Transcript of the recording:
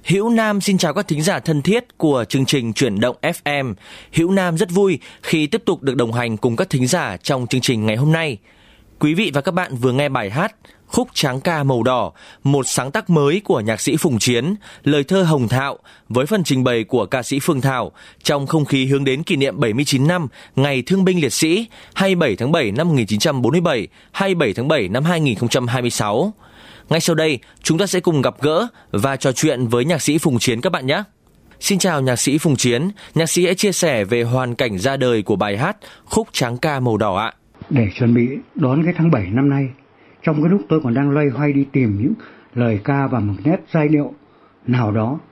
Hữu Nam xin chào các thính giả thân thiết của chương trình Chuyển động FM. Hữu Nam rất vui khi tiếp tục được đồng hành cùng các thính giả trong chương trình ngày hôm nay. Quý vị và các bạn vừa nghe bài hát Khúc Tráng Ca Màu Đỏ, một sáng tác mới của nhạc sĩ Phùng Chiến, lời thơ Hồng Thạo với phần trình bày của ca sĩ Phương Thảo trong không khí hướng đến kỷ niệm 79 năm Ngày Thương binh Liệt sĩ 27 tháng 7 năm 1947, 27 tháng 7 năm 2026. Ngay sau đây, chúng ta sẽ cùng gặp gỡ và trò chuyện với nhạc sĩ Phùng Chiến các bạn nhé. Xin chào nhạc sĩ Phùng Chiến, nhạc sĩ hãy chia sẻ về hoàn cảnh ra đời của bài hát Khúc Tráng Ca Màu Đỏ ạ. Để chuẩn bị đón cái tháng 7 năm nay, trong cái lúc tôi còn đang loay hoay đi tìm những lời ca và một nét giai điệu nào đó,